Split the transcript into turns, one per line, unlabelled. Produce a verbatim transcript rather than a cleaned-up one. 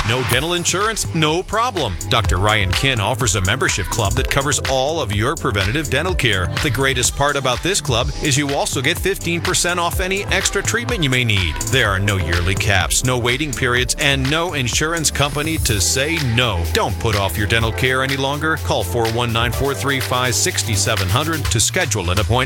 No dental insurance? No problem. Doctor Ryan Kin offers a membership club that covers all of your preventative dental care. The greatest part about this club is you also get fifteen percent off any extra treatment you may need. There are no yearly caps, no waiting periods, and no insurance company to say no. Don't put off your dental care any longer. Call four one nine, four three five, six seven zero zero to schedule an appointment.